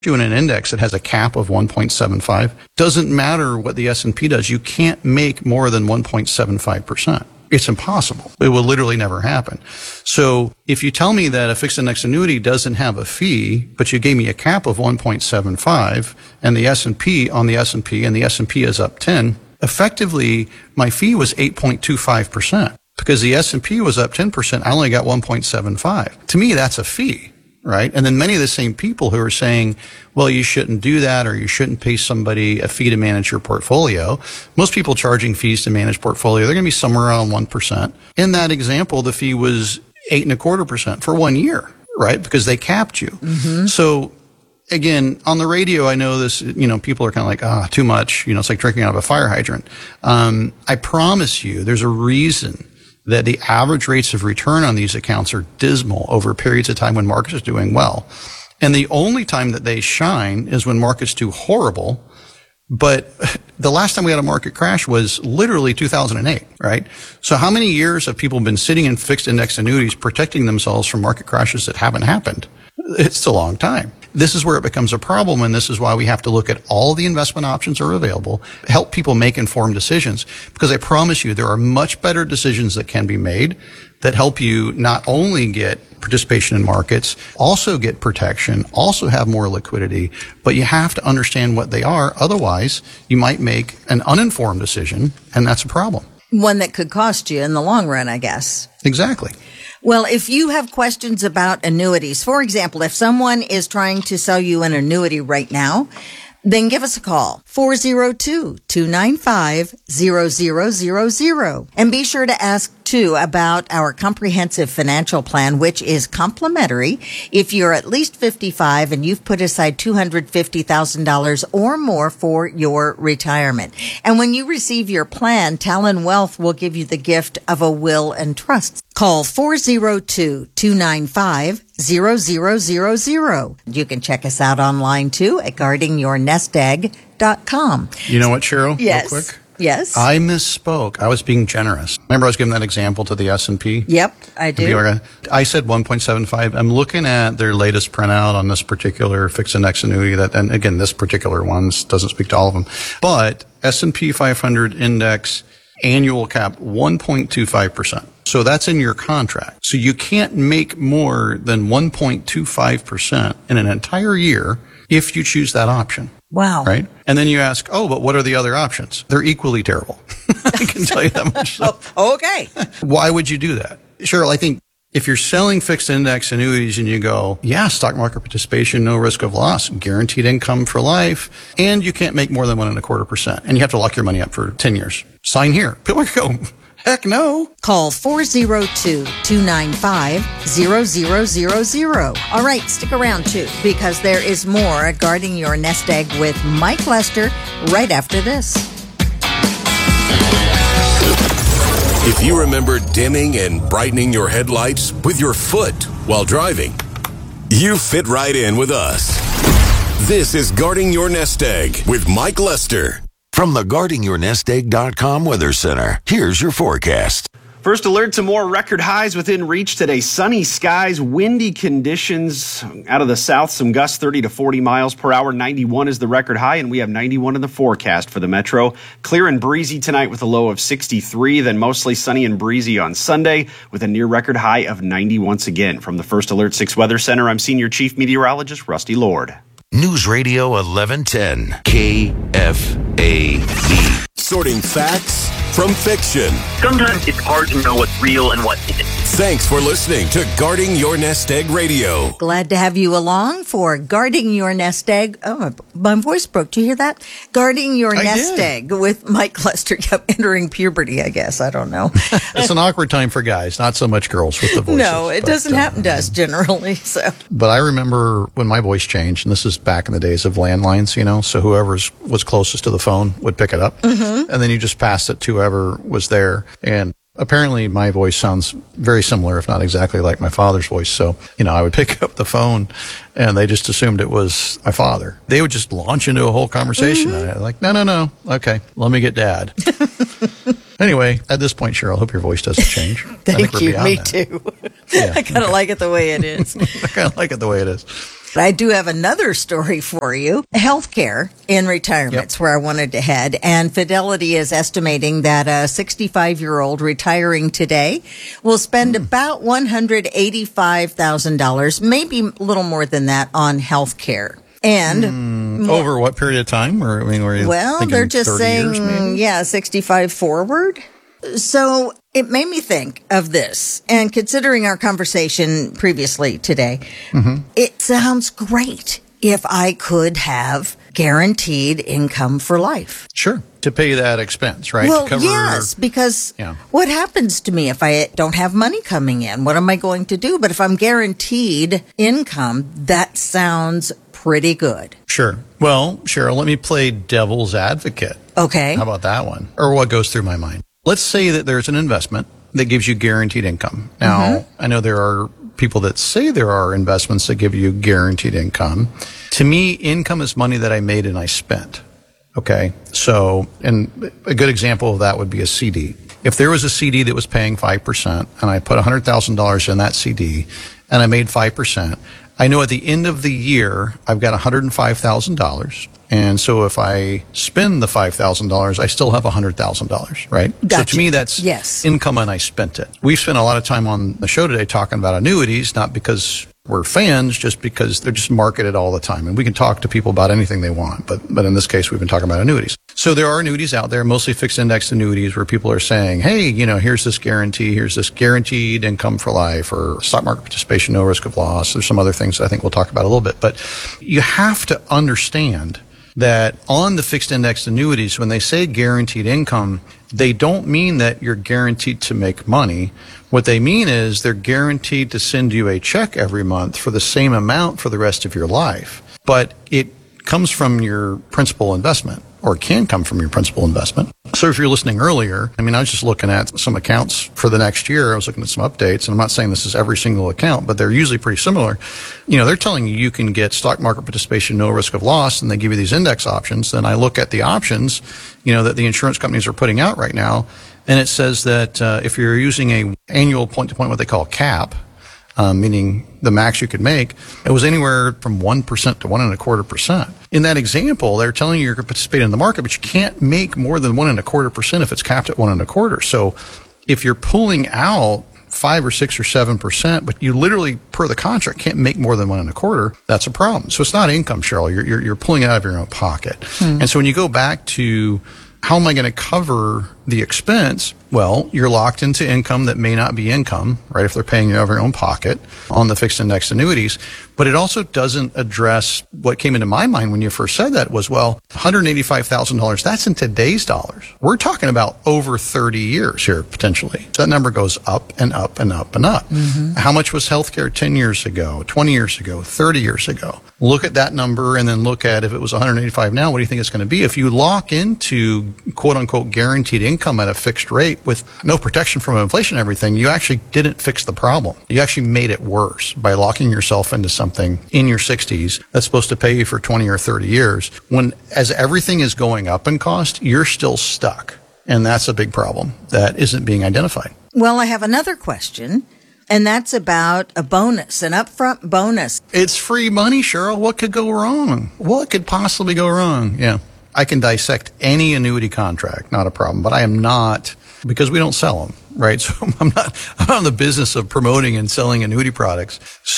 you in an index that has a cap of 1.75, doesn't matter what the S&P does. You can't make more than 1.75%. It's impossible. It will literally never happen. So if you tell me that a fixed index annuity doesn't have a fee, but you gave me a cap of 1.75 and the S&P on the S&P and the S&P is up 10, effectively my fee was 8.25%. Because the S&P was up 10%, I only got 1.75. To me, that's a fee. Right? And then many of the same people who are saying, well, you shouldn't do that or you shouldn't pay somebody a fee to manage your portfolio. Most people charging fees to manage portfolio, they're going to be somewhere around 1%. In that example, the fee was 8.25% for 1 year, right? Because they capped you. Mm-hmm. So again, on the radio, I know this, people are kind of like, too much. It's like drinking out of a fire hydrant. I promise you, there's a reason that the average rates of return on these accounts are dismal over periods of time when markets are doing well. And the only time that they shine is when markets do horrible. But the last time we had a market crash was literally 2008, right? So how many years have people been sitting in fixed index annuities protecting themselves from market crashes that haven't happened? It's a long time. This is where it becomes a problem, and this is why we have to look at all the investment options that are available, help people make informed decisions, because I promise you there are much better decisions that can be made that help you not only get participation in markets, also get protection, also have more liquidity, but you have to understand what they are. Otherwise, you might make an uninformed decision, and that's a problem. One that could cost you in the long run, I guess. Exactly. Well, if you have questions about annuities, for example, if someone is trying to sell you an annuity right now, then give us a call, 402-295-0000. And be sure to ask, too, about our comprehensive financial plan, which is complimentary if you're at least 55 and you've put aside $250,000 or more for your retirement. And when you receive your plan, Talon Wealth will give you the gift of a will and trust. Call 402-295-0000. You can check us out online, too, at guardingyournestegg.com. You know what, Cheryl? Yes. Real quick? Yes. I misspoke. I was being generous. Remember I was giving that example to the S&P? Yep, I do. I said 1.75. I'm looking at their latest printout on this particular fixed index annuity and again, this particular one doesn't speak to all of them. But S&P 500 index annual cap 1.25%. So that's in your contract. So you can't make more than 1.25% in an entire year if you choose that option. Wow. Right? And then you ask, but what are the other options? They're equally terrible. I can tell you that much. Okay. Why would you do that? Cheryl, I think if you're selling fixed index annuities and you go, stock market participation, no risk of loss, guaranteed income for life, and you can't make more than 1.25%, and you have to lock your money up for 10 years. Sign here. People go, heck no. Call 402-295-0000. All right, stick around too, because there is more at Guarding Your Nest Egg with Mike Lester right after this. If you remember dimming and brightening your headlights with your foot while driving, you fit right in with us. This is Guarding Your Nest Egg with Mike Lester. From the GuardingYourNestEgg.com Weather Center, here's your forecast. First alert to more record highs within reach today. Sunny skies, windy conditions out of the south, some gusts 30 to 40 miles per hour. 91 is the record high, and we have 91 in the forecast for the metro. Clear and breezy tonight with a low of 63, then mostly sunny and breezy on Sunday with a near record high of 90 once again. From the First Alert 6 Weather Center, I'm Senior Chief Meteorologist Rusty Lord. News Radio 1110, KFAB. Sorting facts from fiction. Sometimes it's hard to know what's real and what isn't. Thanks for listening to Guarding Your Nest Egg Radio. Glad to have you along for Guarding Your Nest Egg. Oh, my voice broke. Do you hear that? Guarding Your Nest Egg with Mike Lester. Yep, entering puberty, I guess. I don't know. It's an awkward time for guys, not so much girls with the voices. No, it doesn't happen to us generally. So, but I remember when my voice changed, and this is back in the days of landlines, so whoever was closest to the phone would pick it up. Mm-hmm. And then you just passed it to whoever was there. And apparently my voice sounds very similar, if not exactly like my father's voice. So, I would pick up the phone and they just assumed it was my father. They would just launch into a whole conversation. Mm-hmm. And I'm like, no. Okay, let me get Dad. Anyway, at this point, Cheryl, I hope your voice doesn't change. Thank you. Me too. Yeah, I kind of like it the way it is. I kind of like it the way it is. I do have another story for you. Healthcare in retirement's where I wanted to head. And Fidelity is estimating that a 65-year-old retiring today will spend about $185,000, maybe a little more than that, on healthcare. And over what period of time? Or, I mean, were you thinking they're just 30 saying, years maybe? 65 forward. So it made me think of this. And considering our conversation previously today, it sounds great if I could have guaranteed income for life. Sure. To pay that expense, right? Well, to cover, yes, because Yeah. what happens to me if I don't have money coming in? What am I going to do? But if I'm guaranteed income, that sounds pretty good. Sure. Well, Cheryl, let me play devil's advocate. Okay. How about that one? Or what goes through my mind? Let's say that there's an investment that gives you guaranteed income. Now, I know there are people that say there are investments that give you guaranteed income. To me, income is money that I made and I spent. Okay. So, and a good example of that would be a CD. If there was a CD that was paying 5% and I put $100,000 in that CD and I made 5%, I know at the end of the year, I've got $105,000. And so if I spend the $5,000, I still have $100,000, right? So Gotcha. to me, that's income and I spent it. We've spent a lot of time on the show today talking about annuities, not because we're fans, just because they're just marketed all the time. And we can talk to people about anything they want. But in this case, we've been talking about annuities. So there are annuities out there, mostly fixed index annuities, where people are saying, hey, you know, here's this guarantee, here's this guaranteed income for life, or stock market participation, no risk of loss. There's some other things that I think we'll talk about a little bit. But you have to understand that on the fixed index annuities, when they say guaranteed income, they don't mean that you're guaranteed to make money. What they mean is they're guaranteed to send you a check every month for the same amount for the rest of your life. But it comes from your principal investment, or can come from your principal investment. So if you're listening earlier, I mean, I was just looking at some accounts for the next year. I was looking at some updates, and I'm not saying this is every single account, but they're usually pretty similar. You know, they're telling you you can get stock market participation, no risk of loss, and they give you these index options. Then I look at the options, you know, that the insurance companies are putting out right now, and it says that if you're using a annual point-to-point, what they call cap, meaning the max you could make, it was anywhere from 1% to 1.25%. In that example, they're telling you can participate in the market, but you can't make more than 1.25% if it's capped at 1.25%. So if you're pulling out 5 or 6 or 7%, but you literally, per the contract, can't make more than 1.25%, that's a problem. So it's not income, Cheryl. You're pulling it out of your own pocket. And so when you go back to how am I going to cover the expense? Well, you're locked into income that may not be income, right, if they're paying you out of your own pocket on the fixed index annuities. But it also doesn't address what came into my mind when you first said that was, well, $185,000, that's in today's dollars. We're talking about over 30 years here, potentially. So that number goes up and up and up and up. How much was healthcare 10 years ago, 20 years ago, 30 years ago? Look at that number and then look at if it was 185 now, what do you think it's going to be? If you lock into quote unquote guaranteed income at a fixed rate with no protection from inflation and everything, you actually didn't fix the problem. You actually made it worse by locking yourself into something in your 60s that's supposed to pay you for 20 or 30 years when, as everything is going up in cost, you're still stuck. And that's a big problem that isn't being identified. Well, I have another question, and that's about a bonus, an upfront bonus. It's free money, Cheryl. What could go wrong? What could possibly go wrong? Yeah. I can dissect any annuity contract, not a problem, but I am not, because we don't sell them, right? So I'm not in the business of promoting and selling annuity products.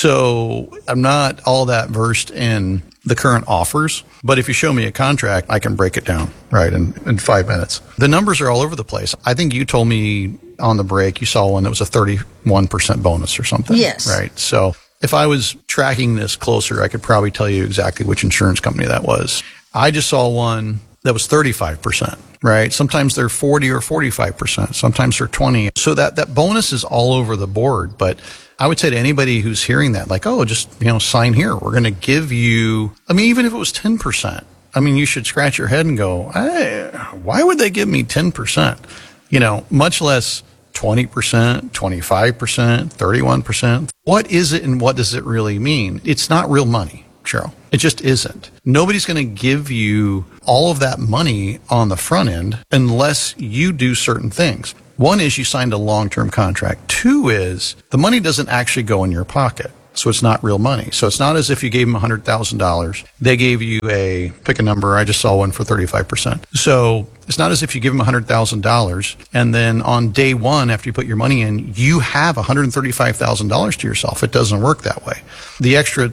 So I'm not all that versed in the current offers, but if you show me a contract, I can break it down, right, in 5 minutes. The numbers are all over the place. I think you told me on the break, you saw one that was a 31% bonus or something. Yes. Right. So if I was tracking this closer, I could probably tell you exactly which insurance company that was. I just saw one that was 35%, right? Sometimes they're 40 or 45%. Sometimes they're 20. So that bonus is all over the board. But I would say to anybody who's hearing that, like, oh, just, sign here. We're going to give you, even if it was 10%, you should scratch your head and go, hey, why would they give me 10%? Much less 20%, 25%, 31%. What is it and what does it really mean? It's not real money, Cheryl. It just isn't. Nobody's going to give you all of that money on the front end unless you do certain things. One is you signed a long-term contract. Two is the money doesn't actually go in your pocket. So it's not real money. So it's not as if you gave them $100,000. They gave you pick a number. I just saw one for 35%. So it's not as if you give them $100,000 and then on day one, after you put your money in, you have $135,000 to yourself. It doesn't work that way. The extra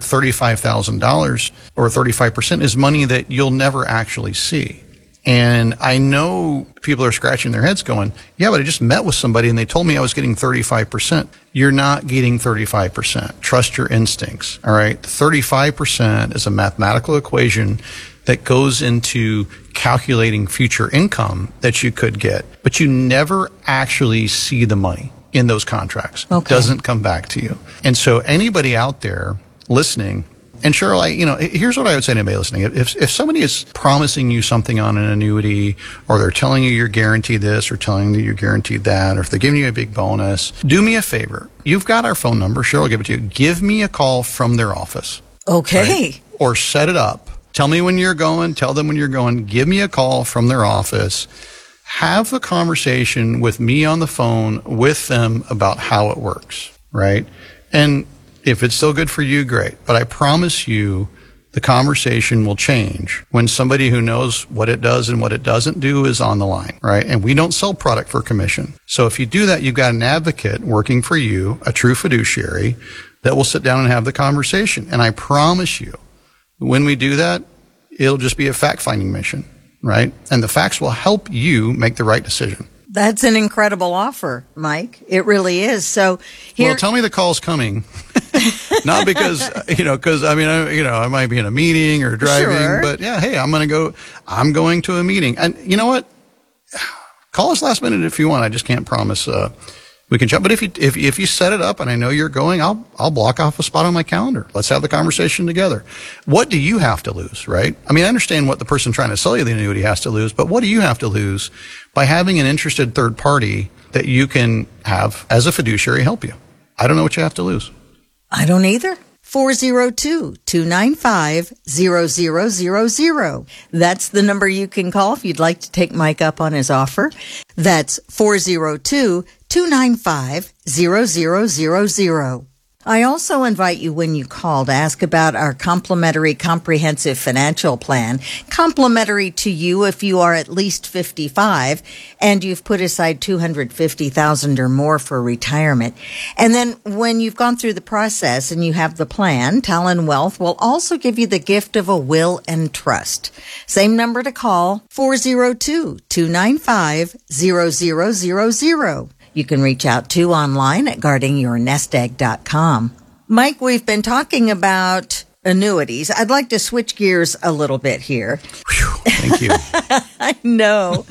$35,000 or 35% is money that you'll never actually see. And I know people are scratching their heads going, yeah, but I just met with somebody and they told me I was getting 35%. You're not getting 35%. Trust your instincts. All right. 35% is a mathematical equation that goes into calculating future income that you could get, but you never actually see the money in those contracts. Okay. It doesn't come back to you. And so anybody out there listening, and Cheryl, here's what I would say to anybody listening. If somebody is promising you something on an annuity, or they're telling you you're guaranteed this, or telling you you're guaranteed that, or if they're giving you a big bonus, do me a favor. You've got our phone number. Cheryl will give it to you. Give me a call from their office. Okay. Right? Or set it up. Tell me when you're going. Tell them when you're going. Give me a call from their office. Have a conversation with me on the phone with them about how it works, right? And if it's still good for you, great. But I promise you the conversation will change when somebody who knows what it does and what it doesn't do is on the line, right? And we don't sell product for commission. So if you do that, you've got an advocate working for you, a true fiduciary that will sit down and have the conversation. And I promise you, when we do that, it'll just be a fact-finding mission, right? And the facts will help you make the right decision. That's an incredible offer, Mike. It really is. So here, well, tell me the call's coming. Not because, because I might be in a meeting or driving, Sure. But yeah, hey, I'm going to a meeting. And you know what? Call us last minute if you want. I just can't promise, we can chat. But if you set it up and I know you're going, I'll block off a spot on my calendar. Let's have the conversation together. What do you have to lose, right? I mean, I understand what the person trying to sell you the annuity has to lose, but what do you have to lose by having an interested third party that you can have as a fiduciary help you? I don't know what you have to lose. I don't either. 402-295-0000. That's the number you can call if you'd like to take Mike up on his offer. That's 402-295-0000. I also invite you when you call to ask about our complimentary comprehensive financial plan, complimentary to you if you are at least 55 and you've put aside $250,000 or more for retirement. And then when you've gone through the process and you have the plan, Talon Wealth will also give you the gift of a will and trust. Same number to call, 402-295-0000. You can reach out to online at guardingyournestegg.com. Mike, we've been talking about annuities. I'd like to switch gears a little bit here. Thank you. I know.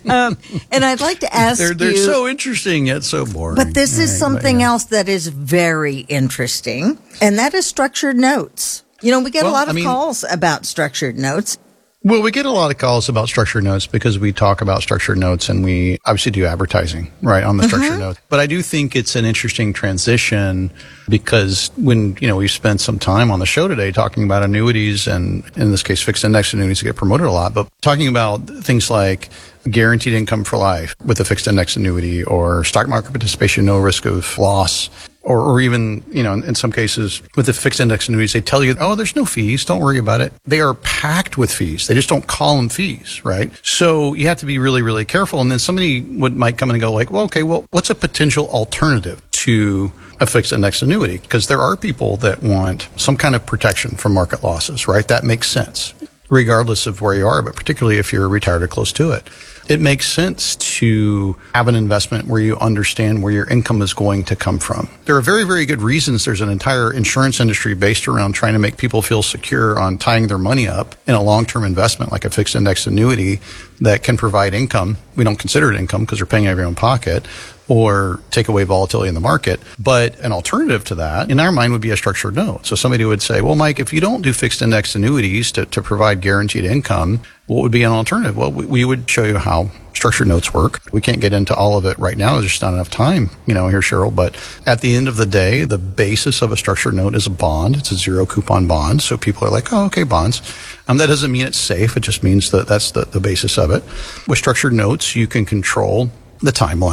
And I'd like to ask they're so interesting yet so boring. But this is something else that is very interesting, and that is structured notes. We get a lot of calls about structured notes. Well, we get a lot of calls about structured notes because we talk about structured notes and we obviously do advertising, right, on the structured notes. But I do think it's an interesting transition because when, we've spent some time on the show today talking about annuities and in this case, fixed index annuities get promoted a lot, but talking about things like guaranteed income for life with a fixed index annuity or stock market participation, no risk of loss. Or even, in some cases with the fixed index annuities, they tell you, oh, there's no fees. Don't worry about it. They are packed with fees. They just don't call them fees, right? So you have to be really, really careful. And then somebody might come in and go like, what's a potential alternative to a fixed index annuity? Because there are people that want some kind of protection from market losses, right? That makes sense, regardless of where you are, but particularly if you're retired or close to it. It makes sense to have an investment where you understand where your income is going to come from. There are very, very good reasons. There's an entire insurance industry based around trying to make people feel secure on tying their money up in a long-term investment like a fixed index annuity that can provide income. We don't consider it income because they're paying out of your own pocket or take away volatility in the market. But an alternative to that, in our mind, would be a structured note. So somebody would say, well, Mike, if you don't do fixed index annuities to provide guaranteed income, what would be an alternative? Well, we would show you how structured notes work. We can't get into all of it right now. There's just not enough time, here, Cheryl. But at the end of the day, the basis of a structured note is a bond. It's a zero coupon bond. So people are like, oh, okay, bonds. That doesn't mean it's safe. It just means that that's the basis of it. With structured notes, you can control the timeline.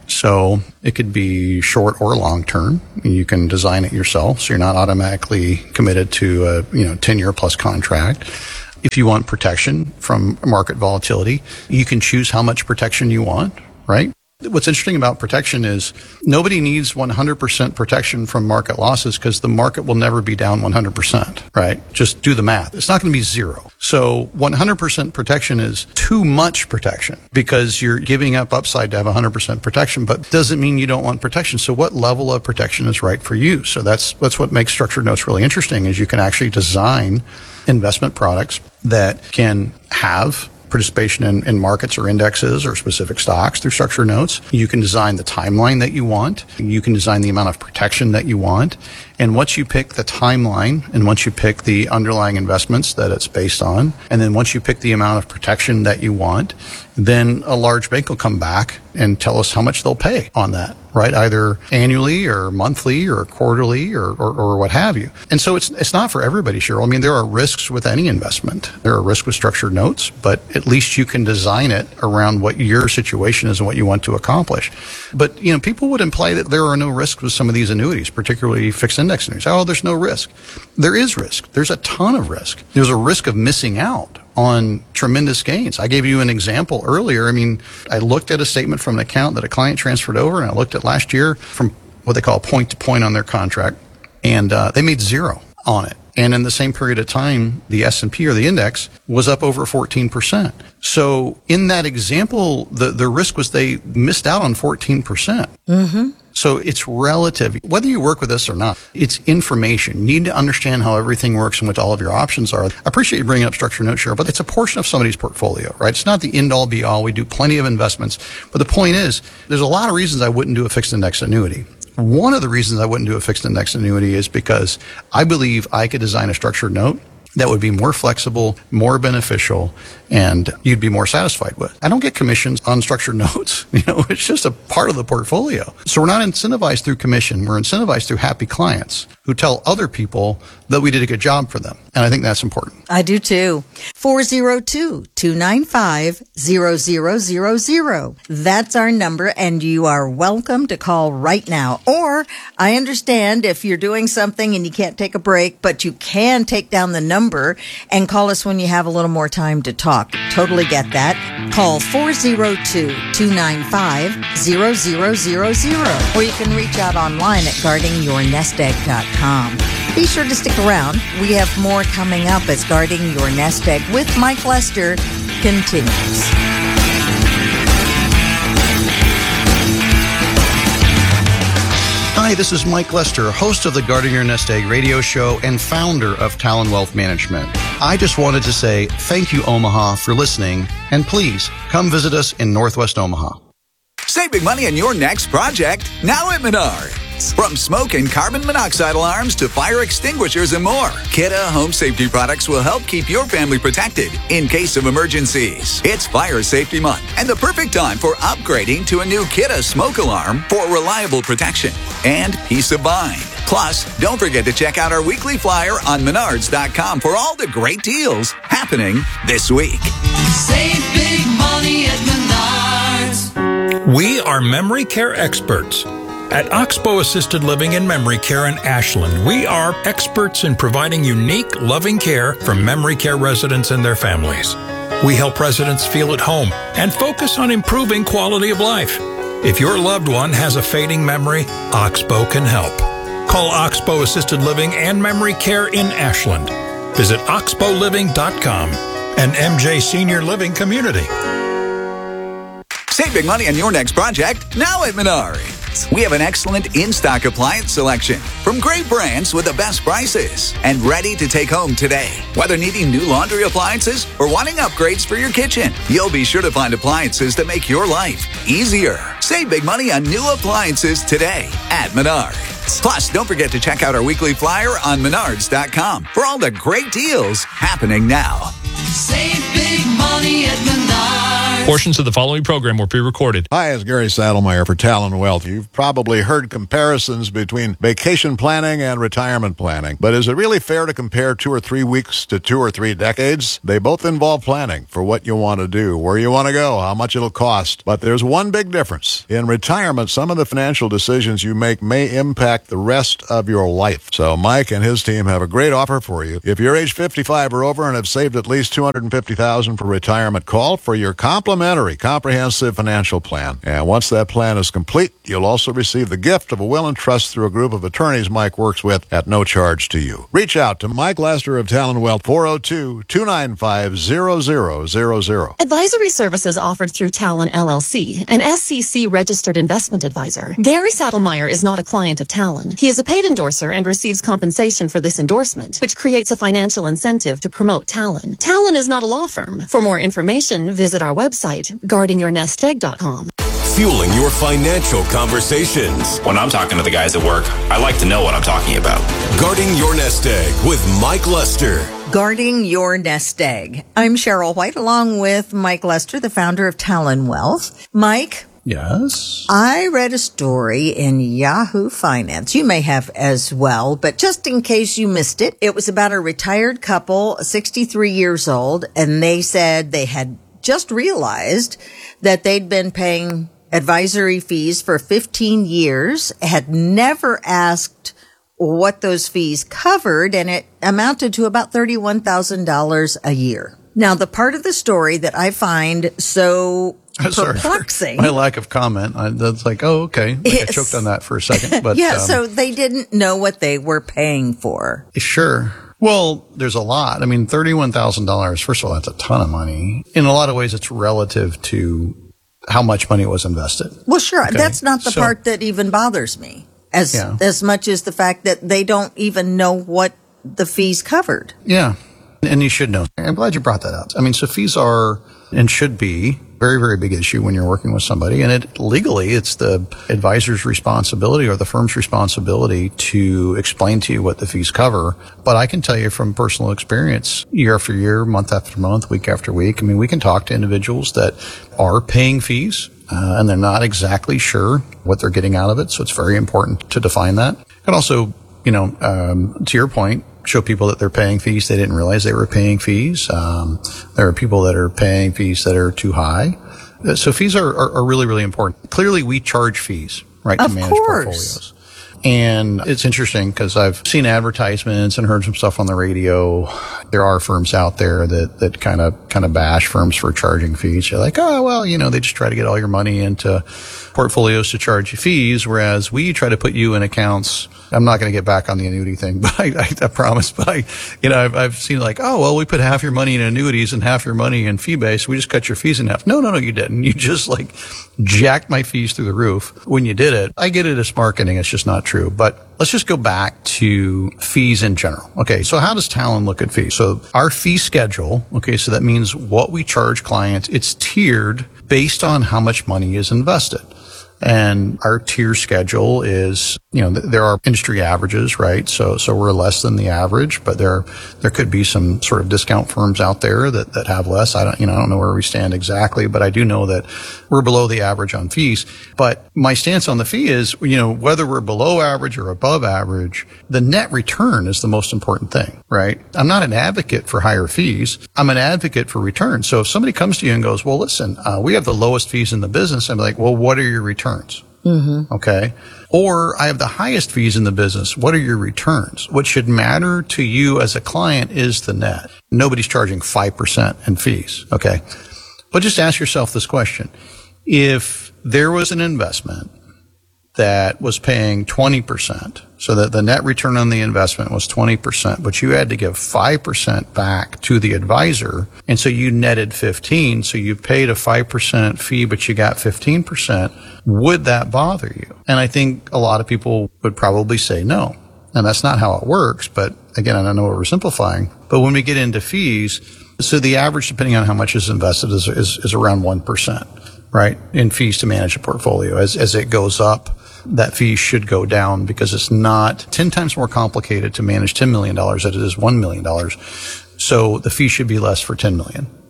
So it could be short or long term. You can design it yourself, so you're not automatically committed to a 10-year plus contract. If you want protection from market volatility, you can choose how much protection you want, right? What's interesting about protection is nobody needs 100% protection from market losses because the market will never be down 100%, right? Just do the math. It's not going to be zero. So 100% protection is too much protection because you're giving up upside to have 100% protection, but doesn't mean you don't want protection. So what level of protection is right for you? So that's what makes structured notes really interesting is you can actually design investment products that can have participation in markets or indexes or specific stocks through structured notes. You can design the timeline that you want. You can design the amount of protection that you want. And once you pick the timeline and once you pick the underlying investments that it's based on, and then once you pick the amount of protection that you want, then a large bank will come back and tell us how much they'll pay on that, right? Either annually or monthly or quarterly or what have you. And so it's not for everybody, Cheryl. I mean, there are risks with any investment. There are risks with structured notes, but at least you can design it around what your situation is and what you want to accomplish. But, people would imply that there are no risks with some of these annuities, particularly fixed index annuities. Oh, there's no risk. There is risk. There's a ton of risk. There's a risk of missing out on tremendous gains. I gave you an example earlier. I mean, I looked at a statement from an account that a client transferred over, and I looked at last year from what they call point to point on their contract, and they made zero on it. And in the same period of time, the S&P or the index was up over 14%. So in that example, the risk was they missed out on 14%. Mm-hmm. So it's relative. Whether you work with us or not, it's information. You need to understand how everything works and what all of your options are. I appreciate you bringing up structured notes, Cheryl, but it's a portion of somebody's portfolio, right? It's not the end-all, be-all. We do plenty of investments. But the point is, there's a lot of reasons I wouldn't do a fixed index annuity. One of the reasons I wouldn't do a fixed index annuity is because I believe I could design a structured note that would be more flexible, more beneficial, and you'd be more satisfied with. I don't get commissions on structured notes. It's just a part of the portfolio. So we're not incentivized through commission. We're incentivized through happy clients who tell other people that we did a good job for them. And I think that's important. I do too. 402-295-0000. That's our number, and you are welcome to call right now. Or I understand if you're doing something and you can't take a break, but you can take down the number and call us when you have a little more time to talk. Totally get that. Call 402-295-0000. Or you can reach out online at guardingyournestegg.com. Be sure to stick around. We have more coming up as Guarding Your Nest Egg with Mike Lester continues. Hi, this is Mike Lester, host of the Guarding Your Nest Egg radio show and founder of Talon Wealth Management. I just wanted to say thank you, Omaha, for listening, and please come visit us in Northwest Omaha. Save big money on your next project now at Menards. From smoke and carbon monoxide alarms to fire extinguishers and more, Kidde Home Safety products will help keep your family protected in case of emergencies. It's Fire Safety Month and the perfect time for upgrading to a new Kidde smoke alarm for reliable protection and peace of mind. Plus, don't forget to check out our weekly flyer on Menards.com for all the great deals happening this week. Save big money at Menards. We are memory care experts. At Oxbow Assisted Living and Memory Care in Ashland, we are experts in providing unique, loving care for memory care residents and their families. We help residents feel at home and focus on improving quality of life. If your loved one has a fading memory, Oxbow can help. Call Oxbow Assisted Living and Memory Care in Ashland. Visit oxbowliving.com, an MJ Senior Living community. Save big money on your next project now at Menards. We have an excellent in-stock appliance selection from great brands with the best prices and ready to take home today. Whether needing new laundry appliances or wanting upgrades for your kitchen, you'll be sure to find appliances that make your life easier. Save big money on new appliances today at Menards. Plus, don't forget to check out our weekly flyer on Menards.com for all the great deals happening now. Save big money at Menards. Portions of the following program were pre-recorded. Hi, it's Gary Saddlemeyer for Talon Wealth. You've probably heard comparisons between vacation planning and retirement planning. But is it really fair to compare 2 or 3 weeks to 2 or 3 decades? They both involve planning for what you want to do, where you want to go, how much it'll cost. But there's one big difference. In retirement, some of the financial decisions you make may impact the rest of your life. So Mike and his team have a great offer for you. If you're age 55 or over and have saved at least $250,000 for retirement, call for your complimentary comprehensive financial plan. And once that plan is complete, you'll also receive the gift of a will and trust through a group of attorneys Mike works with at no charge to you. Reach out to Mike Lester of Talon Wealth, 402-295-0000. Advisory services offered through Talon LLC, an SEC registered investment advisor. Gary Saddlemeyer is not a client of Talon. He is a paid endorser and receives compensation for this endorsement, which creates a financial incentive to promote Talon. Talon is not a law firm. For more information, visit our website, guardingyournestegg.com. Fueling your financial conversations. When I'm talking to the guys at work, I like to know what I'm talking about. Guarding Your Nest Egg with Mike Lester. Guarding Your Nest Egg. I'm Cheryl White, along with Mike Lester, the founder of Talon Wealth. Mike? Yes? I read a story in Yahoo Finance. You may have as well, but just in case you missed it, it was about a retired couple, 63 years old, and they said they had just realized that they'd been paying advisory fees for 15 years, had never asked what those fees covered, and it amounted to about $31,000 a year. Now, the part of the story that I find so perplexing. My lack of comment. That's like, oh, okay. I choked on that for a second. But yeah, so they didn't know what they were paying for. Sure. Well, there's a lot. I mean, $31,000, first of all, that's a ton of money. In a lot of ways, it's relative to how much money was invested. Well, sure. Okay. That's not the part that even bothers me as much as the fact that they don't even know what the fees covered. Yeah. And you should know. I'm glad you brought that up. I mean, so fees are and should be very, very big issue when you're working with somebody. And legally, it's the advisor's responsibility or the firm's responsibility to explain to you what the fees cover. But I can tell you from personal experience, year after year, month after month, week after week, I mean, we can talk to individuals that are paying fees and they're not exactly sure what they're getting out of it. So it's very important to define that. And also, to your point, show people that they're paying fees they didn't realize they were paying fees. There are people that are paying fees that are too high. So fees are really, really important. Clearly, we charge fees, right, to manage portfolios. And it's interesting because I've seen advertisements and heard some stuff on the radio. There are firms out there that kind of bash firms for charging fees. You're like, oh, well, they just try to get all your money into portfolios to charge you fees, whereas we try to put you in accounts. I'm not going to get back on the annuity thing, but I promise. But I've seen like, oh, well, we put half your money in annuities and half your money in fee-based. We just cut your fees in half. No, you didn't. You just like jacked my fees through the roof when you did it. I get it as marketing. It's just not true. But let's just go back to fees in general. Okay. So how does Talon look at fees? So our fee schedule. Okay. So that means what we charge clients. It's tiered based on how much money is invested. And our tier schedule is, there are industry averages, right? So we're less than the average, but there could be some sort of discount firms out there that have less. I don't know where we stand exactly, but I do know that we're below the average on fees. But my stance on the fee is, whether we're below average or above average, the net return is the most important thing, right? I'm not an advocate for higher fees. I'm an advocate for return. So if somebody comes to you and goes, well, listen, we have the lowest fees in the business, I'm like, well, what are your returns? Mm-hmm. Okay. Or I have the highest fees in the business. What are your returns? What should matter to you as a client is the net. Nobody's charging 5% in fees. Okay. But just ask yourself this question. If there was an investment that was paying 20%, so that the net return on the investment was 20%, but you had to give 5% back to the advisor, and so you netted 15, so you paid a 5% fee, but you got 15%, would that bother you? And I think a lot of people would probably say no. And that's not how it works, but again, I don't know what we're simplifying. But when we get into fees, so the average, depending on how much is invested, is around 1%, right, in fees to manage a portfolio. As it goes up, that fee should go down because it's not 10 times more complicated to manage $10 million than it is $1 million. So the fee should be less for $10 million,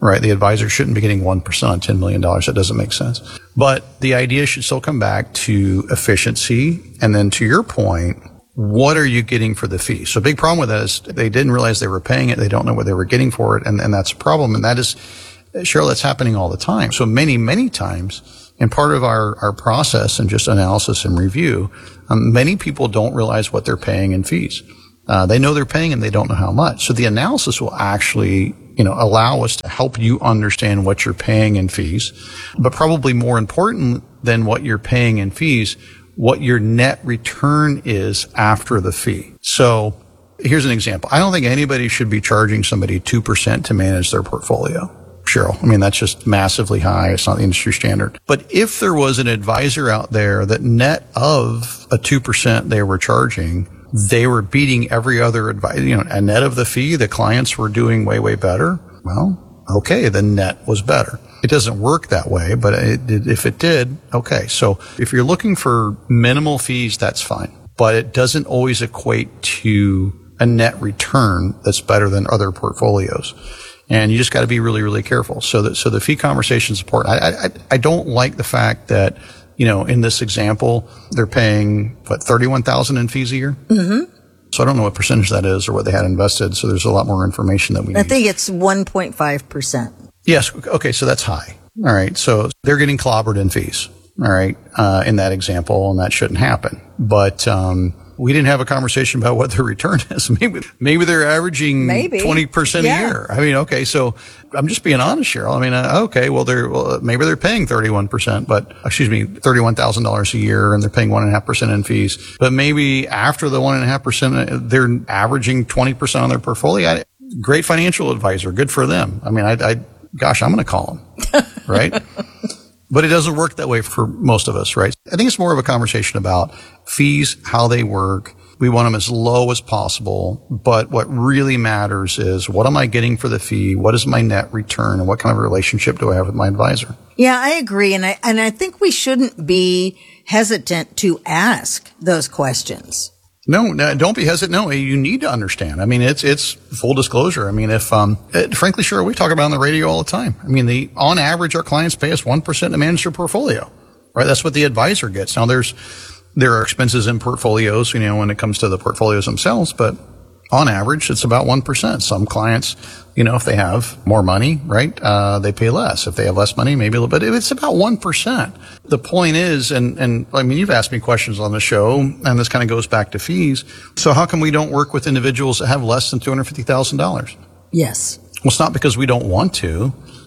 right? The advisor shouldn't be getting 1% on $10 million. That doesn't make sense. But the idea should still come back to efficiency. And then to your point, what are you getting for the fee? So a big problem with that is they didn't realize they were paying it. They don't know what they were getting for it. And that's a problem. And that is, Cheryl, that's happening all the time. So many times, and part of our process and just analysis and review, many people don't realize what they're paying in fees. They know they're paying and they don't know how much. So the analysis will actually, allow us to help you understand what you're paying in fees, but probably more important than what you're paying in fees, what your net return is after the fee. So here's an example. I don't think anybody should be charging somebody 2% to manage their portfolio. Cheryl, I mean, that's just massively high. It's not the industry standard. But if there was an advisor out there that net of a 2% they were charging, they were beating every other advisor, a net of the fee, the clients were doing way, way better. Well, okay, the net was better. It doesn't work that way, but if it did, okay. So if you're looking for minimal fees, that's fine. But it doesn't always equate to a net return that's better than other portfolios. And you just got to be really, really careful. So the fee conversation is important. I don't like the fact that, in this example, they're paying, $31,000 in fees a year? Mm-hmm. So I don't know what percentage that is or what they had invested. So there's a lot more information that we need. I think it's 1.5%. Yes. Okay. So that's high. All right. So they're getting clobbered in fees. All right. In that example, and that shouldn't happen. But, we didn't have a conversation about what their return is. Maybe they're averaging 20% a year. I mean, okay. So I'm just being honest, Cheryl. I mean, okay. Well, maybe they're paying 31,000 a year and they're paying 1.5% in fees. But maybe after the 1.5%, they're averaging 20% on their portfolio. Great financial advisor. Good for them. I mean, gosh, I'm going to call them. Right? But it doesn't work that way for most of us, right? I think it's more of a conversation about fees, how they work. We want them as low as possible. But what really matters is, what am I getting for the fee? What is my net return? And what kind of relationship do I have with my advisor? Yeah, I agree. And I think we shouldn't be hesitant to ask those questions. No, don't be hesitant. No, you need to understand. I mean, it's full disclosure. I mean, frankly, sure, we talk about it on the radio all the time. I mean, on average, our clients pay us 1% to manage their portfolio, right? That's what the advisor gets. Now, there are expenses in portfolios, when it comes to the portfolios themselves, but on average, it's about 1%. Some clients, if they have more money, right, they pay less. If they have less money, maybe a little bit. It's about 1%. The point is, and I mean, you've asked me questions on the show, and this kind of goes back to fees. So how come we don't work with individuals that have less than $250,000? Yes. Well, it's not because we don't want to.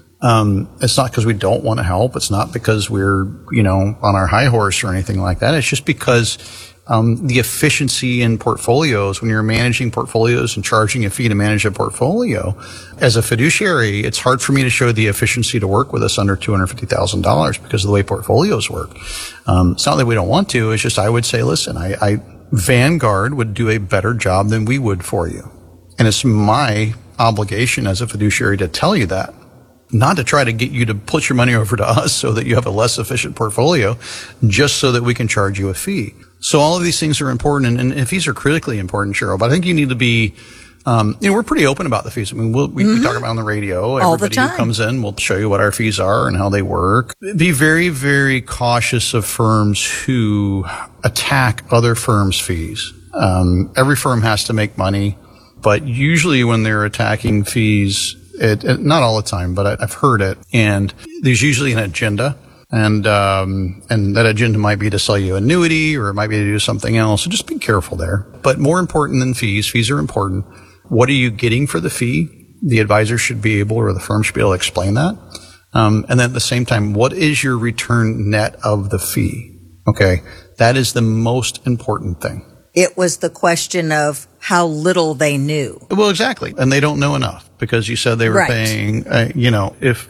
It's not because we don't want to help. It's not because we're, on our high horse or anything like that. It's just because the efficiency in portfolios, when you're managing portfolios and charging a fee to manage a portfolio, as a fiduciary, it's hard for me to show the efficiency to work with us under $250,000 because of the way portfolios work. It's not that we don't want to. It's just I would say, listen, Vanguard would do a better job than we would for you. And it's my obligation as a fiduciary to tell you that. Not to try to get you to put your money over to us so that you have a less efficient portfolio, just so that we can charge you a fee. So all of these things are important, and fees are critically important, Cheryl. But I think you need to be, we're pretty open about the fees. I mean, we talk about it on the radio. All the Everybody time. who comes in, we'll show you what our fees are and how they work. Be very, very cautious of firms who attack other firms' fees. Every firm has to make money, but usually when they're attacking fees, not all the time, but I've heard it, and there's usually an agenda. And that agenda might be to sell you annuity, or it might be to do something else. So just be careful there. But more important than fees are important. What are you getting for the fee? The advisor should be able, or the firm should be able to explain that. And then at the same time, what is your return net of the fee? Okay. That is the most important thing. It was the question of how little they knew. Well, exactly. And they don't know enough, because you said they were paying, if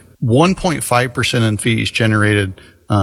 1.5% in fees generated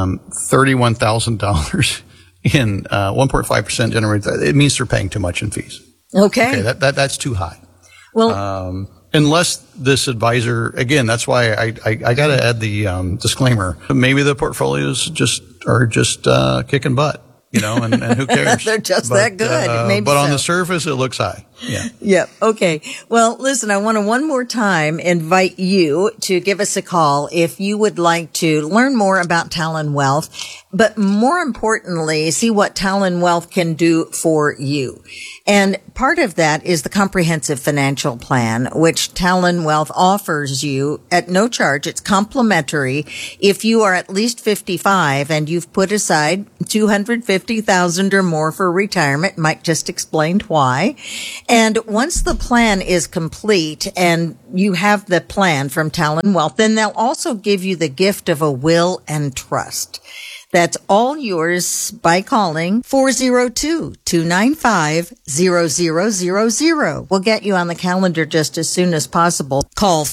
$31,000 in 1.5% generated, it means they're paying too much in fees. Okay. That's too high. Well, unless this advisor, again, that's why I got to add the disclaimer. Maybe the portfolios are just kicking butt. And who cares? They're just that good. Maybe but on so. the surface, it looks high. Yeah. Yep. Okay. Well, listen, I want to one more time invite you to give us a call if you would like to learn more about Talon Wealth, but more importantly, see what Talon Wealth can do for you. And part of that is the comprehensive financial plan, which Talon Wealth offers you at no charge. It's complimentary. If you are at least 55 and you've put aside $250,000 or more for retirement, Mike just explained why. And once the plan is complete and you have the plan from Talon Wealth, then they'll also give you the gift of a will and trust. That's all yours by calling 402-295-0000. We'll get you on the calendar just as soon as possible. Call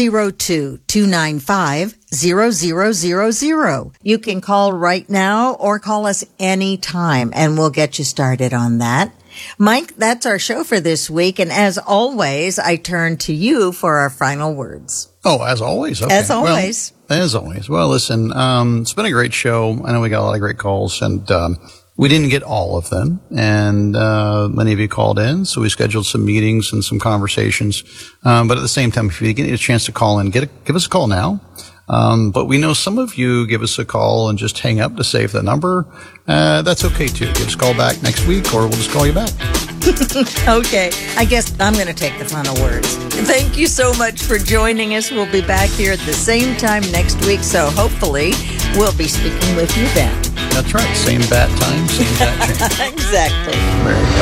402-295-0000. You can call right now or call us anytime and we'll get you started on that. Mike, that's our show for this week. And as always, I turn to you for our final words. Oh, as always. Okay. As always. Well, listen, it's been a great show. I know we got a lot of great calls and, we didn't get all of them. And, many of you called in. So we scheduled some meetings and some conversations. But at the same time, if you get a chance to call in, give us a call now. But we know some of you give us a call and just hang up to save the number. That's okay too. Give us a call back next week or we'll just call you back. Okay. I guess I'm going to take the final words. Thank you so much for joining us. We'll be back here at the same time next week. So hopefully we'll be speaking with you then. That's right. Same bat time, same bat channel. Exactly. There you go.